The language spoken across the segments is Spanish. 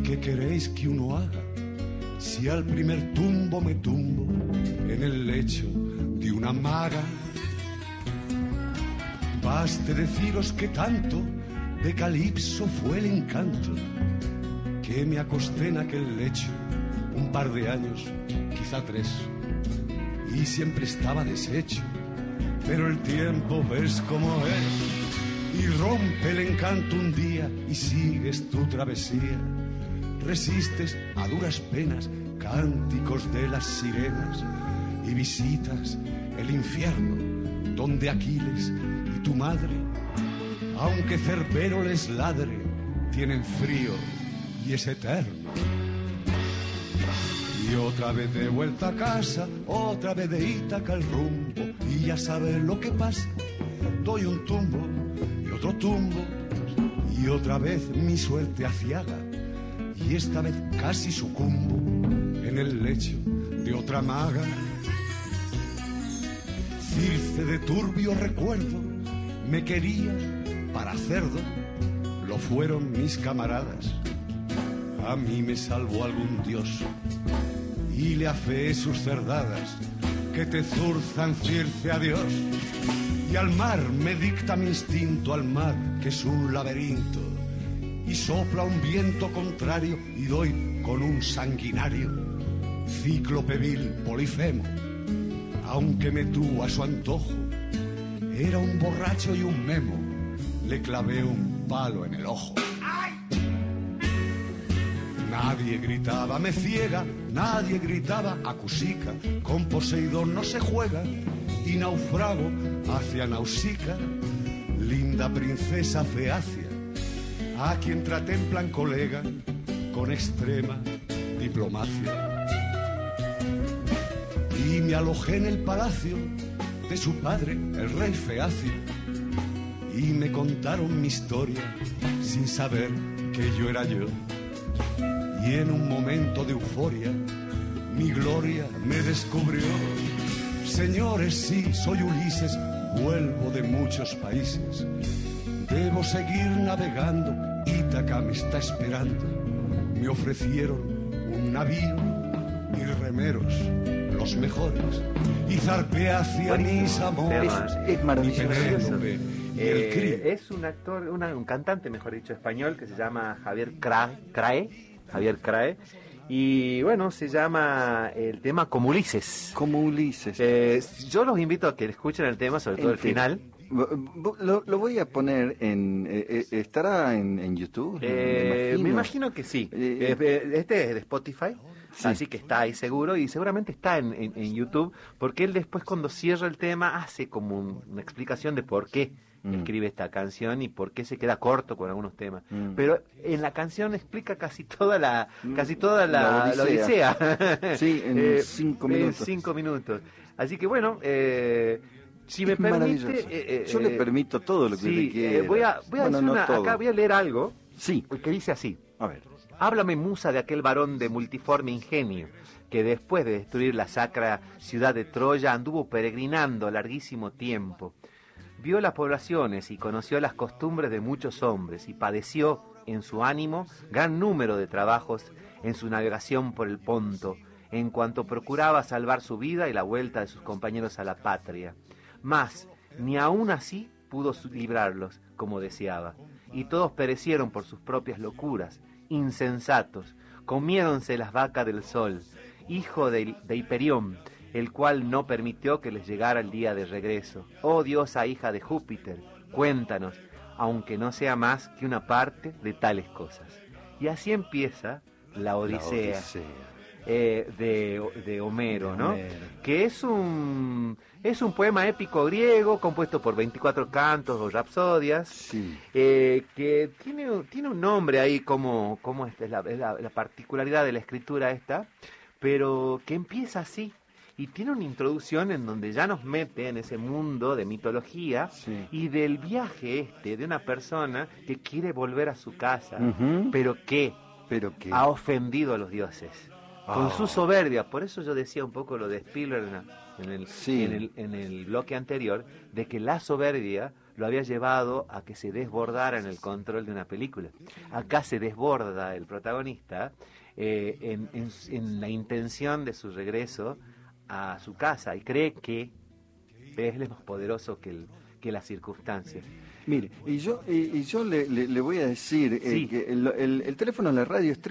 qué queréis que uno haga si al primer tumbo me tumbo en el lecho de una maga? Baste deciros que tanto de Calipso fue el encanto que me acosté en aquel lecho un par de años, quizá 3, y siempre estaba deshecho. Pero el tiempo ves cómo es y rompe el encanto un día y sigues tu travesía. Resistes a duras penas cánticos de las sirenas y visitas el infierno donde Aquiles y tu madre, aunque Cerbero les ladre, tienen frío y es eterno. Y otra vez de vuelta a casa, otra vez de Ítaca al rumbo, y ya sabes lo que pasa, doy un tumbo y otro tumbo, y otra vez mi suerte aciaga, y esta vez casi sucumbo en el lecho de otra maga. Circe de turbio recuerdo me quería para cerdo, lo fueron mis camaradas, a mí me salvó algún dios y le afeé sus cerdadas que te zurzan, Circe, a Dios. Y al mar me dicta mi instinto, al mar que es un laberinto, y sopla un viento contrario y doy con un sanguinario cíclope vil Polifemo, aunque me tuvo a su antojo, era un borracho y un memo, le clavé un palo en el ojo. Nadie gritaba me ciega, nadie gritaba acusica, con Poseidón no se juega, y naufrago hacia Nausica, linda princesa feacia, a quien traté en plan colega con extrema diplomacia. Y me alojé en el palacio de su padre, el rey Feacio, y me contaron mi historia sin saber que yo era yo. Y en un momento de euforia, mi gloria me descubrió. Señores, sí, soy Ulises, vuelvo de muchos países. Debo seguir navegando, Ítaca me está esperando. Me ofrecieron un navío y remeros, los mejores, y zarpé hacia mis amores. Es maravilloso. Es un actor, un cantante, mejor dicho, español, que se llama Javier Crae, y bueno, se llama el tema Como Ulises. Como Ulises. Yo los invito a que escuchen el tema, sobre todo el final. Lo voy a poner ¿estará en YouTube? Me imagino que sí. Este es de Spotify, sí. Así que está ahí seguro, y seguramente está en YouTube, porque él después, cuando cierra el tema, hace como una explicación de por qué escribe esta canción y por qué se queda corto con algunos temas. Pero en la canción explica casi toda la odisea. Sí, en 5 minutos. 5 minutos. Así que bueno, si me permite... yo le permito todo lo que le quiera. Voy a leer algo, sí, que dice así. A ver. Háblame, musa, de aquel varón de multiforme ingenio, que después de destruir la sacra ciudad de Troya anduvo peregrinando larguísimo tiempo. Vio las poblaciones y conoció las costumbres de muchos hombres, y padeció en su ánimo gran número de trabajos en su navegación por el Ponto, en cuanto procuraba salvar su vida y la vuelta de sus compañeros a la patria. Mas ni aún así pudo librarlos como deseaba, y todos perecieron por sus propias locuras. Insensatos, comiéronse las vacas del sol, hijo de Hiperión, el cual no permitió que les llegara el día de regreso. Oh diosa hija de Júpiter, cuéntanos, aunque no sea más que una parte de tales cosas. Y así empieza la Odisea. De Homero, ¿no? Que es un poema épico griego compuesto por 24 cantos o rapsodias, sí. Que tiene un nombre ahí, como es la particularidad de la escritura esta, pero que empieza así. Y tiene una introducción en donde ya nos mete en ese mundo de mitología, sí. Y del viaje de una persona que quiere volver a su casa, pero que ha ofendido a los dioses con su soberbia. Por eso yo decía un poco lo de Spielberg en el bloque anterior, de que la soberbia lo había llevado a que se desbordara en el control de una película. Acá se desborda el protagonista en la intención de su regreso a su casa y cree que él es más poderoso que las circunstancias. Mire, y yo le voy a decir Sí. que el teléfono en la radio es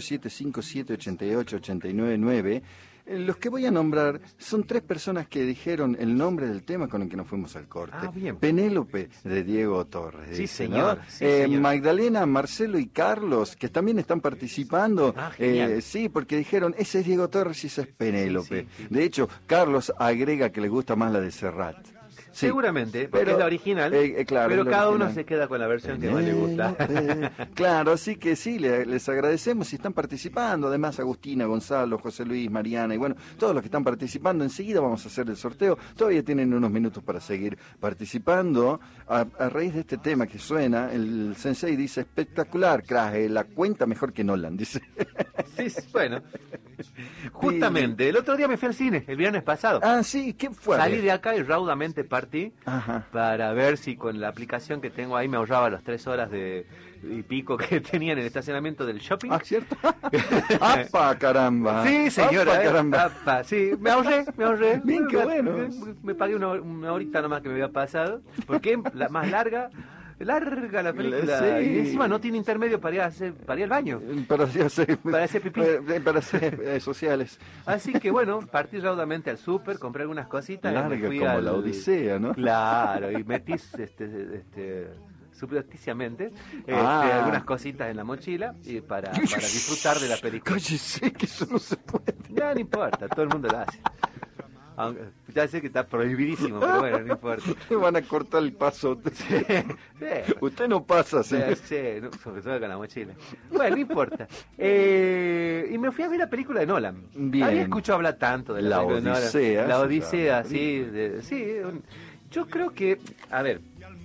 387-5788-899. Los que voy a nombrar son 3 personas que dijeron el nombre del tema con el que nos fuimos al corte. Ah, bien. Penélope, de Diego Torres. Sí, dice, señor. ¿no? Sí, señor. Magdalena, Marcelo y Carlos, que también están participando. Ah, genial. Sí, porque dijeron, ese es Diego Torres y esa es Penélope. Sí, sí. De hecho, Carlos agrega que le gusta más la de Serrat. Sí. Seguramente, porque Pero, es la original, claro, pero es la cada uno original. se queda con la versión que más le gusta. Claro, así que sí, les agradecemos si están participando. Además, Agustina, Gonzalo, José Luis, Mariana y bueno, todos los que están participando. Enseguida vamos a hacer el sorteo. Todavía tienen unos minutos para seguir participando. A raíz de este tema que suena, el sensei dice, espectacular, Crash, la cuenta mejor que Nolan, dice. Sí, bueno. Justamente, el otro día me fui al cine, el viernes pasado. Ah, sí, ¿qué fue? Salí de acá y raudamente partí Ajá. para ver si con la aplicación que tengo ahí me ahorraba las 3 horas y pico que tenía en el estacionamiento del shopping. Ah, ¿cierto? ¡Apa, caramba! Sí, señora. ¡Apa, caramba! Apa, sí, me ahorré. Bien, qué bueno. Me pagué una horita nomás que me había pasado, porque la más larga la película, Sí. y encima no tiene intermedio para ir al baño. Para hacer pipí. Para hacer sociales. Así que bueno, partí raudamente al súper, compré algunas cositas. y me Larga fui como la Odisea, ¿no? Claro, y metí subrepticiamente algunas cositas en la mochila y para disfrutar de la película. Cállese, que eso no se puede. Ya no importa, todo el mundo lo hace. Aunque, ya sé que está prohibidísimo, pero bueno, no importa. Le van a cortar el paso. Sí. Usted no pasa, señor. Sí, no, sobre todo con la mochila. Bueno, no importa. Y me fui a ver la película de Nolan. Bien. Había escuchado hablar tanto de la película de Nolan. Odisea. La Odisea, sí. Yo creo que, a ver,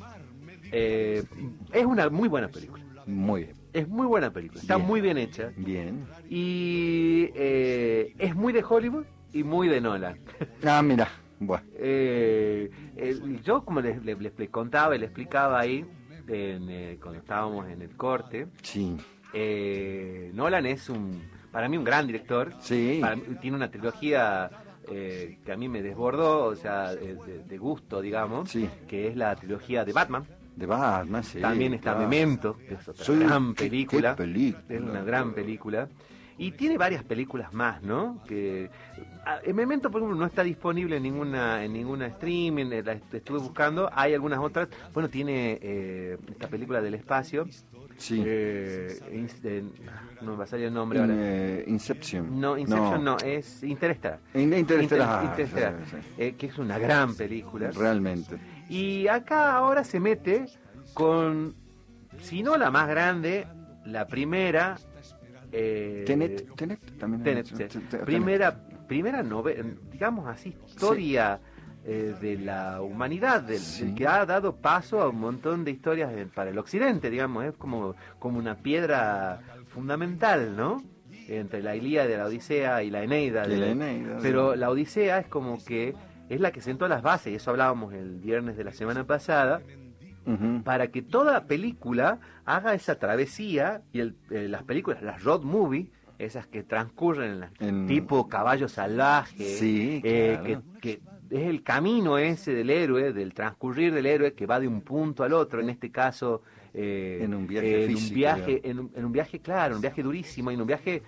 es una muy buena película. Muy bien. Es muy buena película. Está Bien. muy bien hecha. Bien. Y es muy de Hollywood y muy de Nolan. Ah, mira. Bueno. Yo, como les contaba y les explicaba ahí, cuando estábamos en el corte, Sí. Nolan es para mí un gran director. Sí. Tiene una trilogía que a mí me desbordó, o sea, de gusto, digamos, Sí. que es la trilogía de Batman. De Batman, sí. También está claro. Memento, que es otra Sí, gran qué película. película. Es una gran película. Y tiene varias películas más, ¿no? Memento, por ejemplo, no está disponible en ninguna streaming, la estuve buscando. Hay algunas otras. Bueno, tiene esta película del espacio. Sí. No me va a salir el nombre ahora. Inception. No, Inception no, es Interestelar. Interestelar. Interestelar, Sí. que es una gran película. Realmente. Y acá ahora se mete con, si no la más grande, la primera. Tenet también. Tenet, sí. Primera novela, digamos así, historia de la humanidad, del que ha dado paso a un montón de historias para el occidente, digamos, es como una piedra fundamental, ¿no? Entre la Ilíada, la Odisea y la Eneida. Pero la Odisea es como que es la que sentó las bases, y eso hablábamos el viernes de la semana pasada, para que toda película haga esa travesía, y las películas, las road movie, esas que transcurren tipo Caballo Salvaje, sí, claro. que es el camino ese del héroe, del transcurrir del héroe que va de un punto al otro, en este caso en un viaje físico, en un viaje, claro, un viaje durísimo, en un viaje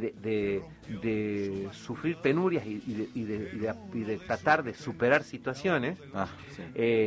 de sufrir penurias y de tratar de superar situaciones. Sí.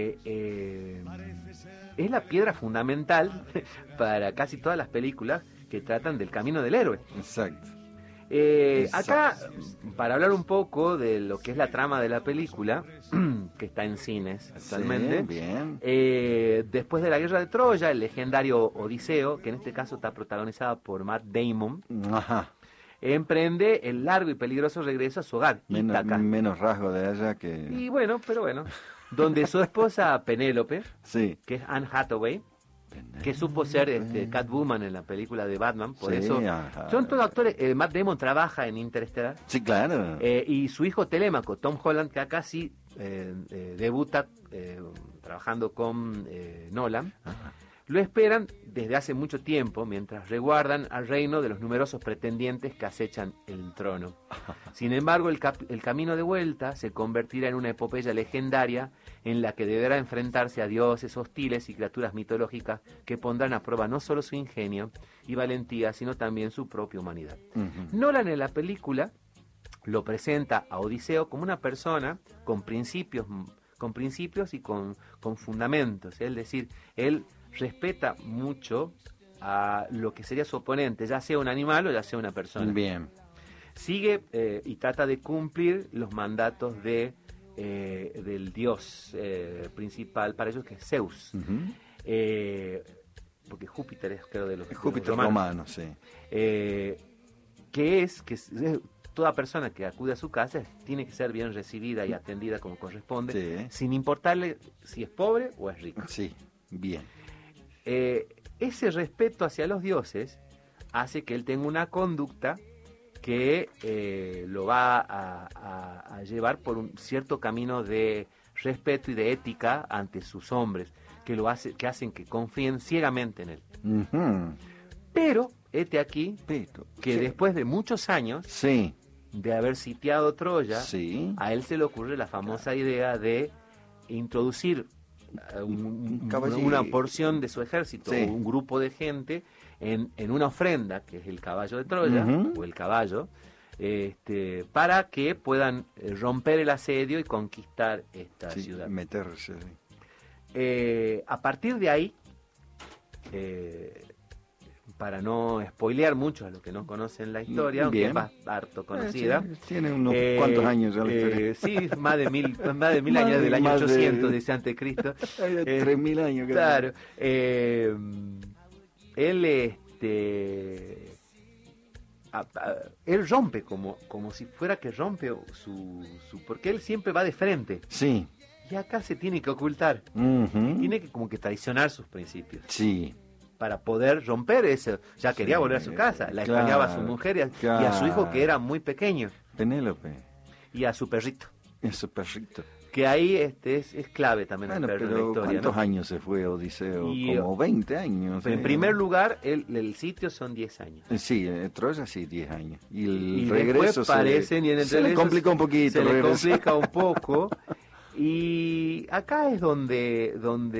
Es la piedra fundamental para casi todas las películas que tratan del camino del héroe. Exacto. Acá, para hablar un poco de lo que es la trama de la película, que está en cines actualmente, Sí, bien. Después de la guerra de Troya, el legendario Odiseo, que en este caso está protagonizada por Matt Damon, Ajá. emprende el largo y peligroso regreso a su hogar, Ítaca. Menos rasgo de ella que... Y bueno, donde su esposa Penélope, Sí. que es Anne Hathaway, que supo ser Catwoman en la película de Batman, por eso Ajá. son todos actores. Matt Damon trabaja en Interestelar, Sí, claro. y su hijo Telémaco, Tom Holland, que acá sí debuta trabajando con Nolan, lo esperan desde hace mucho tiempo, mientras resguardan al reino de los numerosos pretendientes que acechan el trono. Sin embargo, el camino de vuelta se convertirá en una epopeya legendaria en la que deberá enfrentarse a dioses hostiles y criaturas mitológicas que pondrán a prueba no solo su ingenio y valentía, sino también su propia humanidad. Nolan en la película lo presenta a Odiseo como una persona con principios y con fundamentos. Es decir, él respeta mucho a lo que sería su oponente, ya sea un animal o ya sea una persona. Bien. Sigue y trata de cumplir los mandatos del dios principal para ellos, que es Zeus. Porque Júpiter es, creo, de los Júpiter romano, sí. Que toda persona que acude a su casa tiene que ser bien recibida y atendida como corresponde, Sí. sin importarle si es pobre o es rico. Sí, bien. Ese respeto hacia los dioses hace que él tenga una conducta que lo va a llevar por un cierto camino de respeto y de ética ante sus hombres, que hacen que confíen ciegamente en él. Pero, aquí, que después de muchos años sí, de haber sitiado Troya, sí, a él se le ocurre la famosa idea de introducir una porción de su ejército, sí, o un grupo de gente en una ofrenda, que es el caballo de Troya, o el caballo, para que puedan romper el asedio y conquistar esta ciudad. Meterse. A partir de ahí, para no spoilear mucho a los que no conocen la historia, aunque es harto conocida. Sí, tiene unos cuantos años ya la historia. Sí, más de mil años, del año 800, dice antes de Cristo. 3000 años. Claro. Él rompe como si fuera que rompe porque él siempre va de frente. Sí. Y acá se tiene que ocultar. Tiene que como que traicionar sus principios. Sí. Para poder romper eso. Ya quería volver a su casa. La extrañaba a su mujer y a su hijo, que era muy pequeño. Penélope. Y a su perrito. Que ahí es clave también. Bueno, pero la historia, ¿cuántos años se fue Odiseo? Como 20 años. En primer lugar, el sitio son 10 años. Sí, Troya sí, 10 años. Y el regreso se le complica un poquito. Se le complica un poco. Y acá es donde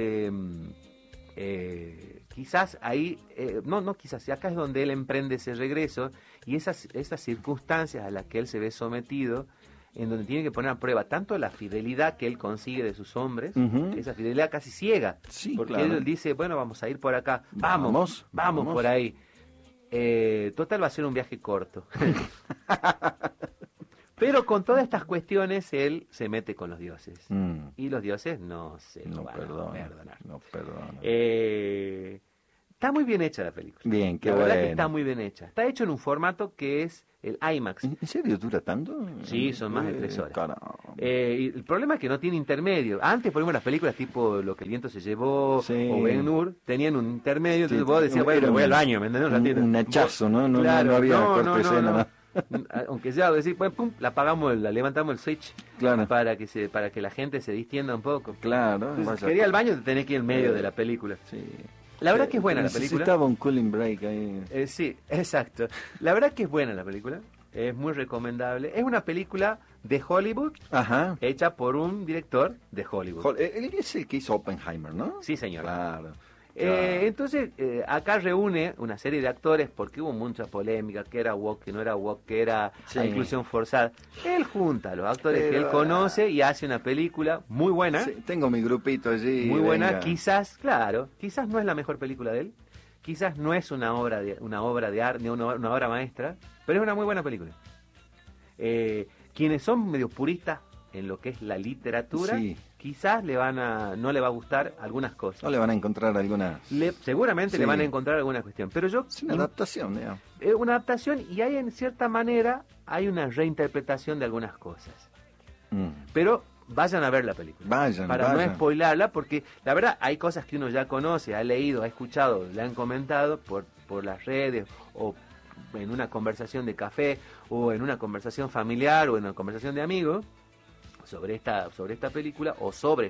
quizás ahí, acá es donde él emprende ese regreso, y esas circunstancias a las que él se ve sometido, en donde tiene que poner a prueba tanto la fidelidad que él consigue de sus hombres, esa fidelidad casi ciega, porque él dice, bueno, vamos a ir por acá, vamos por ahí. Total, va a ser un viaje corto. Pero con todas estas cuestiones él se mete con los dioses. Y los dioses no van a perdonar. No perdonan. Está muy bien hecha la película. Bien, qué La bueno. verdad que está muy bien hecha. Está hecho en un formato que es el IMAX. ¿En serio dura tanto? Sí, son más de 3 horas. Y el problema es que no tiene intermedio. Antes, por ejemplo, las películas tipo Lo que el viento se llevó, o Ben-Hur, tenían un intermedio. Entonces vos decías, bueno, voy al baño, ¿me entendés? Un hachazo, ¿no? No había corte escena, ¿no? Aunque sea decir, pues, pum, la apagamos, la levantamos el switch, claro, para que la gente se distienda un poco. Claro. Entonces, quería al baño, te tenés que ir en medio de la película. Sí. La verdad que es buena la película. Necesitaba un cooling break ahí. Sí, exacto. La verdad que es buena la película. Es muy recomendable. Es una película de Hollywood, hecha por un director de Hollywood. Él es el que hizo Oppenheimer, ¿no? Sí, señor. Claro. Entonces, acá reúne una serie de actores, porque hubo mucha polémica, que era woke, que no era woke, que era inclusión forzada. Él junta a los actores que él conoce y hace una película muy buena. Sí, tengo mi grupito allí. Muy buena, quizás no es la mejor película de él, quizás no es una obra de arte, una obra maestra, pero es una muy buena película. Quienes son medio puristas en lo que es la literatura, quizás no le va a gustar algunas cosas. No le van a encontrar algunas. Seguramente le van a encontrar alguna cuestión. Pero es una adaptación, digamos. Una adaptación, y hay en cierta manera hay una reinterpretación de algunas cosas. Pero vayan a ver la película. Vayan. No spoilarla, porque la verdad hay cosas que uno ya conoce, ha leído, ha escuchado, le han comentado por las redes, o en una conversación de café, o en una conversación familiar, o en una conversación de amigos, sobre esta película, o sobre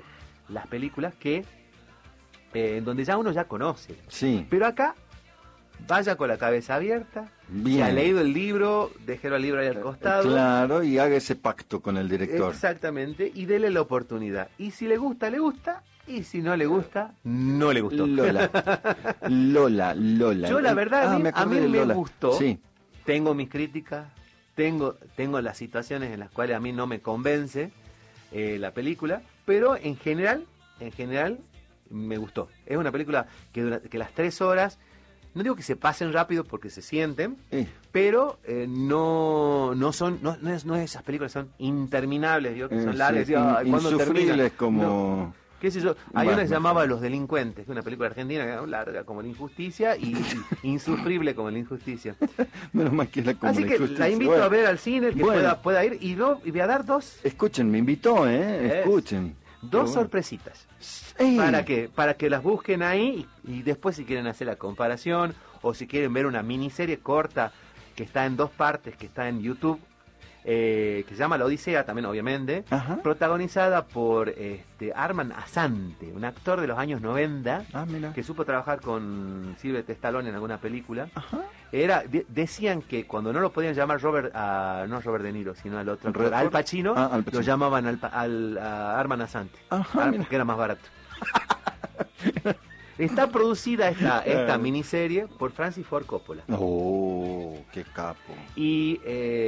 las películas que donde ya uno ya conoce. Sí. Pero acá, vaya con la cabeza abierta, Bien. si ha leído el libro, déjelo el libro ahí al costado. Claro, y haga ese pacto con el director. Exactamente, y dele la oportunidad. Y si le gusta, y si no le gusta, no le gustó. Lola. Yo la verdad, a mí acordé de me Lola. gustó. Sí. Tengo mis críticas, tengo las situaciones en las cuales a mí no me convence la película, pero en general me gustó. Es una película que las 3 horas, no digo que se pasen rápido porque se sienten, pero no es esas películas que son interminables, digo, que son largas, digo, ¿cuándo insufribles termina? como... No. ¿Qué sé yo? Hay una que se Batman. llamaba Los Delincuentes, que es una película argentina que es larga como La Injusticia y insufrible como La Injusticia. Menos mal que es la como Así La que Injusticia. la invito Bueno, a ver al cine, el que bueno. pueda ir, y voy a dar dos Escuchen, me invitó, escuchen. Pero bueno. sorpresitas. ¡Ey! ¿Para qué? Para que las busquen ahí y después si quieren hacer la comparación o si quieren ver una miniserie corta que está en 2 partes, que está en YouTube, que se llama La Odisea también obviamente, Ajá. protagonizada por Arman Assante, un actor de los años 90 Mira. que supo trabajar con Sylvester Stallone en alguna película. Ajá. Decían que cuando no lo podían llamar no Robert De Niro, sino al otro, Redford. Al Pacino, Al Pacino. lo llamaban a Arman Assante, Ajá, mira. porque era más barato. Está producida esta miniserie por Francis Ford Coppola. Oh, qué capo. Y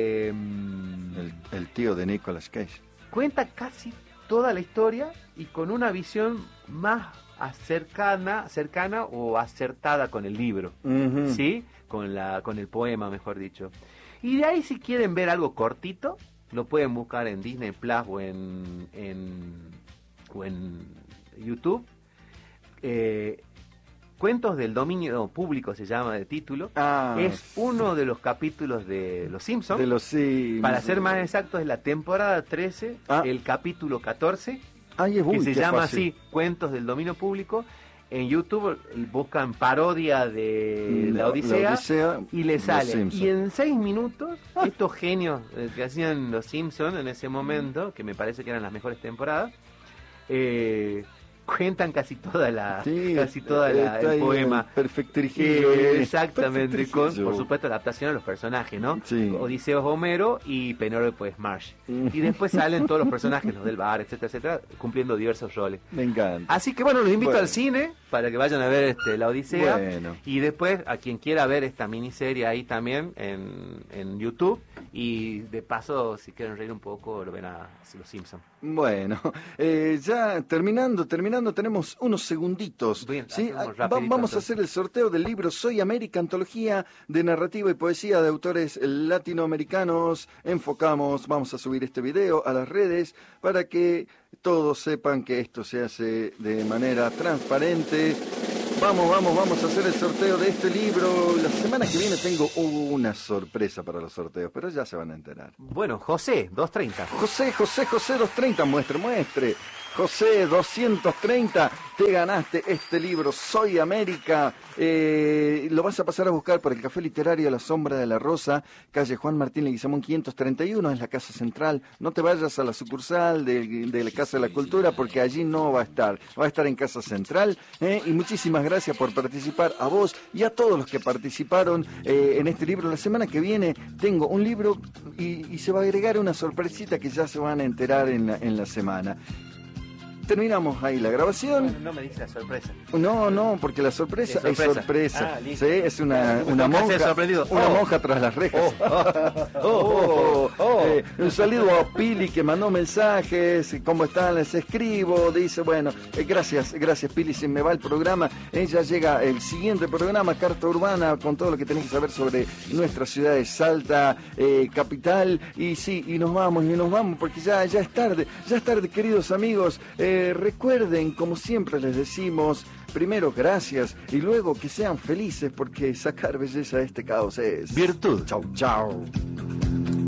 El tío de Nicolas Cage. cuenta casi toda la historia y con una visión más cercana o acertada con el libro. Ujú. ¿Sí? Con el poema, mejor dicho. Y de ahí, si quieren ver algo cortito, lo pueden buscar en Disney Plus o en YouTube. Cuentos del dominio público se llama de título. Es uno de los capítulos de Los Simpsons. De los Simpsons. Para ser más exactos, es la temporada 13, el capítulo 14, que se llama así, Cuentos del dominio público. En YouTube buscan parodia de la Odisea y le sale. Y en 6 minutos, estos genios que hacían Los Simpsons en ese momento, que me parece que eran las mejores temporadas, cuentan casi toda el poema. Perfectrigido. Exactamente, con, por supuesto, adaptación a los personajes, ¿no? Sí. Odiseo es Homero y Penélope es Marge. Y después salen todos los personajes, los del bar, etcétera, etcétera, cumpliendo diversos roles. Me encanta. Así que bueno, los invito al cine para que vayan a ver la Odisea. Bueno. Y después, a quien quiera ver esta miniserie ahí también en YouTube. Y de paso, si quieren reír un poco, lo ven a Los Simpsons. Bueno, ya terminando, tenemos unos segunditos. Bien, ¿sí? rapidito, Vamos a hacer el sorteo del libro Soy América, antología de narrativa y poesía de autores latinoamericanos. Vamos a subir este video a las redes para que todos sepan que esto se hace de manera transparente. Vamos a hacer el sorteo de este libro. La semana que viene tengo una sorpresa para los sorteos, pero ya se van a enterar. Bueno, José, 230. José 230, muestre. José 230, te ganaste este libro, Soy América. Lo vas a pasar a buscar por el Café Literario La Sombra de la Rosa, calle Juan Martín Leguizamón 531, es la casa central. No te vayas a la sucursal de la Casa de la Cultura porque allí no va a estar. Va a estar en Casa Central. Y muchísimas gracias por participar, a vos y a todos los que participaron en este libro. La semana que viene tengo un libro y se va a agregar una sorpresita que ya se van a enterar en la semana. Terminamos ahí la grabación. Bueno, no me dice la sorpresa. No, porque la sorpresa es sorpresa. Listo. ¿Sí? Es una monja, monja tras las rejas. Un saludo a Pili que mandó mensajes, ¿cómo están? Les escribo, dice, bueno, gracias Pili, se me va el programa. Ella llega el siguiente programa, Carta Urbana, con todo lo que tenés que saber sobre nuestra ciudad de Salta, capital, y nos vamos, porque ya es tarde, queridos amigos. Recuerden, como siempre les decimos, primero gracias y luego que sean felices porque sacar belleza de este caos es virtud. Chau.